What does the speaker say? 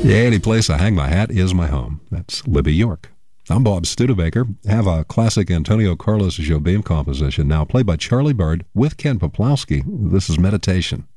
Any place I hang my hat is my home. That's Libby York. I'm Bob Studebaker. Have a classic Antonio Carlos Jobim composition now played by Charlie Bird with Ken Poplawski. This is Meditation.